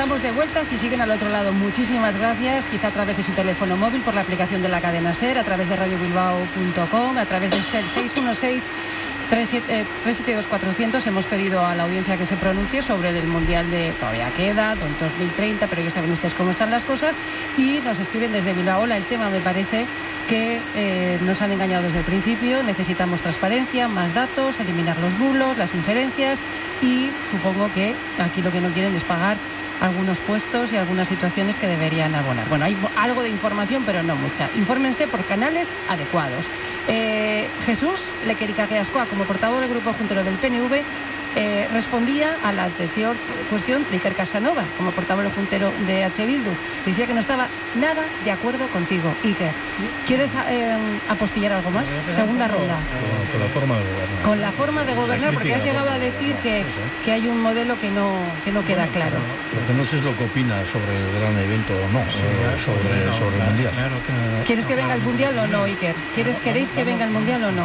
estamos de vuelta. Si siguen al otro lado, muchísimas gracias. Quizá a través de su teléfono móvil, por la aplicación de la cadena SER, a través de radiobilbao.com, a través del SER 616-372-400. Hemos pedido a la audiencia que se pronuncie sobre el Mundial de... Todavía queda, 2030, pero ya saben ustedes cómo están las cosas. Y nos escriben desde Bilbao. Hola, el tema me parece que nos han engañado desde el principio. Necesitamos transparencia, más datos, eliminar los bulos, las injerencias, y supongo que aquí lo que no quieren es pagar algunos puestos y algunas situaciones que deberían abonar. Bueno, hay algo de información, pero no mucha. Infórmense por canales adecuados. Jesús Lequerica-Gueascoa, como portavoz del Grupo Juntero del PNV, respondía a la anterior cuestión de Iker Casanova, como portavoz juntero de H. Bildu. Decía que no estaba nada de acuerdo contigo. Iker, ¿quieres apostillar algo más? Segunda ronda. Con la forma de gobernar. Con la forma de gobernar, porque has llegado a decir que hay un modelo que no queda claro. Porque no sé lo que opina sobre el gran evento o no, sobre el Mundial. ¿Quieres que venga el Mundial o no, Iker? ¿Queréis que venga el Mundial o no?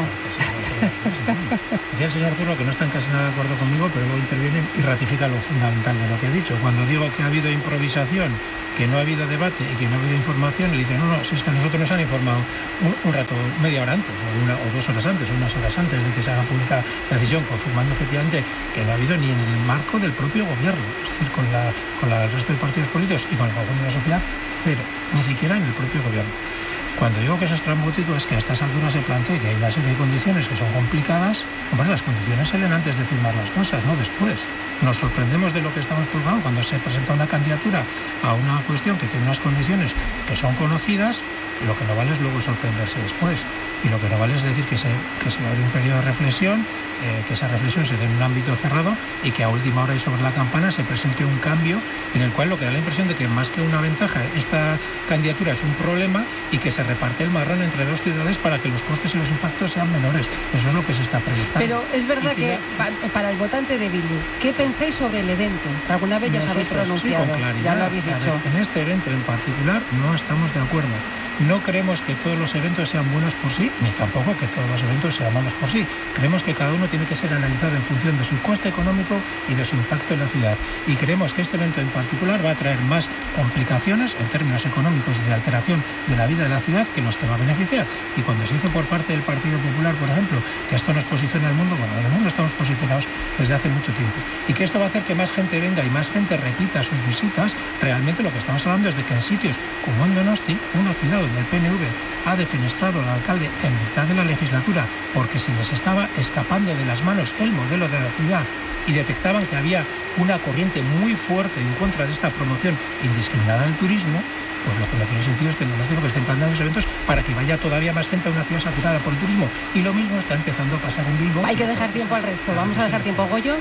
Decía el señor Curro que no están casi nada de acuerdo conmigo, pero luego interviene y ratifica lo fundamental de lo que he dicho. Cuando digo que ha habido improvisación, que no ha habido debate y que no ha habido información, le dicen, no, si es que a nosotros nos han informado un rato, media hora antes, o 2 horas antes, o unas horas antes de que se haga pública la decisión, confirmando efectivamente que no ha habido ni en el marco del propio gobierno, es decir, con el resto de partidos políticos y con el conjunto de la sociedad, cero, ni siquiera en el propio gobierno. Cuando digo que eso es estrambótico es que a estas alturas se plantea que hay una serie de condiciones que son complicadas. Hombre, las condiciones salen antes de firmar las cosas, no después. Nos sorprendemos de lo que estamos proponiendo cuando se presenta una candidatura a una cuestión que tiene unas condiciones que son conocidas. Lo que no vale es luego sorprenderse después. Y lo que no vale es decir que se va a abrir un periodo de reflexión, que esa reflexión se dé en un ámbito cerrado y que a última hora y sobre la campana se presente un cambio en el cual lo que da la impresión de que más que una ventaja, esta candidatura es un problema y que se reparte el marrón entre dos ciudades para que los costes y los impactos sean menores. Eso es lo que se está proyectando. Pero es verdad que para el votante de Bildu, ¿qué pensáis sobre el evento? Que alguna vez ya os habéis pronunciado, sí, con claridad, ya lo habéis dicho. En este evento en particular no estamos de acuerdo. No creemos que todos los eventos sean buenos por sí, ni tampoco que todos los eventos sean malos por sí. Creemos que cada uno tiene que ser analizado en función de su coste económico y de su impacto en la ciudad. Y creemos que este evento en particular va a traer más complicaciones en términos económicos y de alteración de la vida de la ciudad que los que va a beneficiar. Y cuando se dice por parte del Partido Popular, por ejemplo, que esto nos posiciona al mundo, bueno, en el mundo estamos posicionados desde hace mucho tiempo. Y que esto va a hacer que más gente venga y más gente repita sus visitas, realmente lo que estamos hablando es de que en sitios como en Donosti, una ciudad donde el PNV ha defenestrado al alcalde en mitad de la legislatura porque se les estaba escapando de las manos el modelo de la ciudad y detectaban que había una corriente muy fuerte en contra de esta promoción indiscriminada del turismo, pues lo que no tiene sentido es que no nos digo que estén planteando los eventos para que vaya todavía más gente a una ciudad saturada por el turismo. Y lo mismo está empezando a pasar en Bilbao. Hay que dejar tiempo al resto. Vamos a dejar tiempo. ¿Goyo?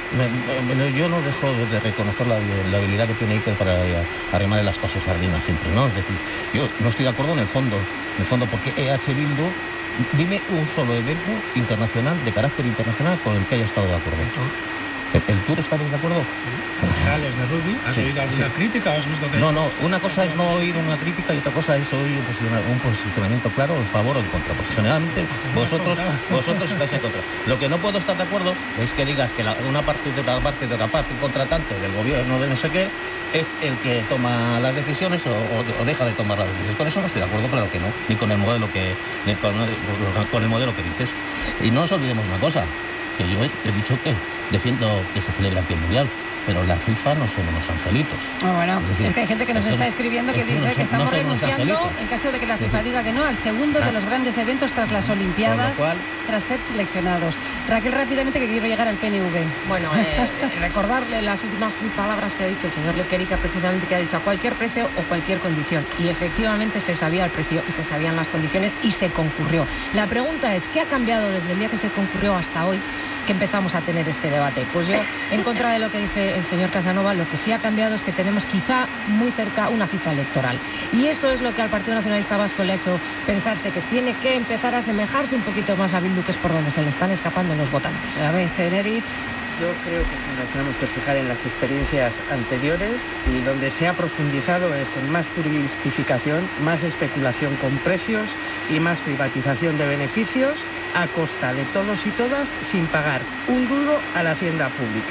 Yo no dejo de reconocer la habilidad que tiene Iker para arrimar las cosas sardinas siempre, ¿no? Es decir, yo no estoy de acuerdo en el fondo, porque EH Bildu, dime un solo evento internacional, de carácter internacional, con el que haya estado de acuerdo. ¿El Tour estáis de acuerdo? Generales de rugby, ¿has oído alguna crítica o has visto que No, una cosa es no oír una crítica y otra cosa es oír un posicionamiento claro en favor o en contra. Pues generalmente vosotros estáis en contra. Lo que no puedo estar de acuerdo es que digas que una parte de otra parte contratante del gobierno de no sé qué es el que toma las decisiones o deja de tomar las decisiones. Con eso no estoy de acuerdo, claro que no, ni con el modelo con el modelo que dices. Y no nos olvidemos una cosa, que yo he dicho que defiendo que se celebre aquí el Mundial, pero la FIFA no son unos angelitos. Bueno, es que hay gente que nos está escribiendo que dice que estamos renunciando, en caso de que la FIFA diga que no, al segundo de los grandes eventos tras las Olimpiadas, tras ser seleccionados. Raquel, rápidamente, que quiero llegar al PNV. Bueno, recordarle las últimas palabras que ha dicho el señor Lequerica, precisamente, que ha dicho a cualquier precio o cualquier condición. Y efectivamente se sabía el precio y se sabían las condiciones y se concurrió. La pregunta es, ¿qué ha cambiado desde el día que se concurrió hasta hoy que empezamos a tener este debate? Pues yo, en contra de lo que dice el señor Casanova, lo que sí ha cambiado es que tenemos quizá muy cerca una cita electoral. Y eso es lo que al Partido Nacionalista Vasco le ha hecho pensarse que tiene que empezar a asemejarse un poquito más a Bildu, que es por donde se le están escapando los votantes. A ver, Generich. Yo creo que nos tenemos que fijar en las experiencias anteriores y donde se ha profundizado es en más turistificación, más especulación con precios y más privatización de beneficios a costa de todos y todas sin pagar un duro a la hacienda pública.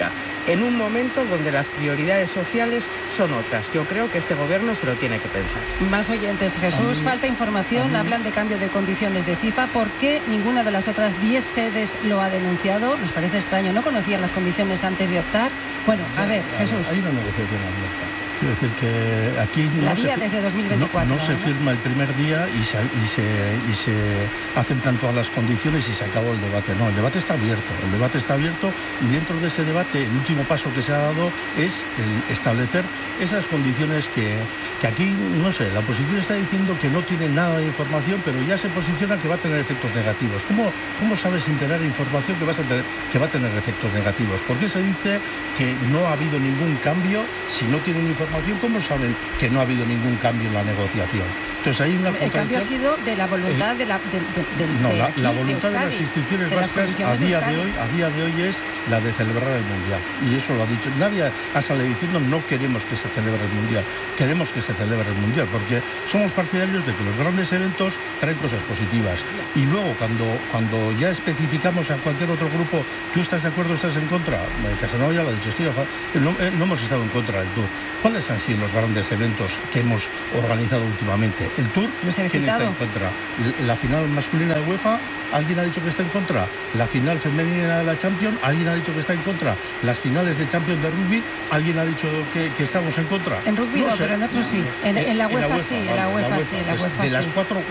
en un momento donde las prioridades sociales son otras. Yo creo que este gobierno se lo tiene que pensar. Más oyentes, Jesús, falta información, hablan de cambio de condiciones de FIFA. ¿Por qué ninguna de las otras 10 sedes lo ha denunciado? Nos parece extraño, ¿no conocían las condiciones antes de optar? Bueno, a ver, Jesús. Hay una negociación abierta. Quiero decir que aquí desde 2024, no se firma el primer día y se aceptan todas las condiciones y se acabó el debate. No, el debate está abierto y dentro de ese debate el último paso que se ha dado es el establecer esas condiciones que aquí, no sé, la oposición está diciendo que no tiene nada de información, pero ya se posiciona que va a tener efectos negativos. ¿Cómo sabes sin tener información que va a tener efectos negativos? ¿Por qué se dice que no ha habido ningún cambio si no tienen información? ¿Cómo saben que no ha habido ningún cambio en la negociación? Entonces hay una el cambio ha sido de la voluntad la voluntad de las instituciones vascas a día de hoy es la de celebrar el Mundial, y eso lo ha dicho. Nadie ha salido diciendo no queremos que se celebre el Mundial, queremos que se celebre el Mundial, porque somos partidarios de que los grandes eventos traen cosas positivas, y luego cuando ya especificamos a cualquier otro grupo, ¿tú estás de acuerdo o estás en contra? Casanova ya lo ha dicho, no hemos estado en contra del Tour. ¿Cuáles han sido los grandes eventos que hemos organizado últimamente? El Tour, ¿quién está en contra? La final masculina de UEFA, ¿alguien ha dicho que está en contra? La final femenina de la Champions, ¿alguien ha dicho que está en contra? Las finales de Champions de rugby, ¿alguien ha dicho que estamos en contra? En rugby no, pero en otros sí. En la UEFA sí, en la UEFA sí. De las 4